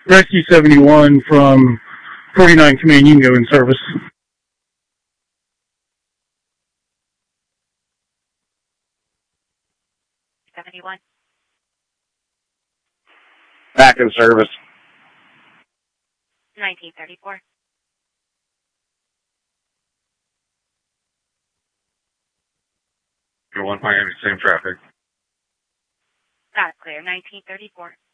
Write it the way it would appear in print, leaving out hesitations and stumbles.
Rescue 71 from 49 Command, you can go in service. Back in service. 1934. You're 1 Miami, same traffic. Got it, clear. 1934.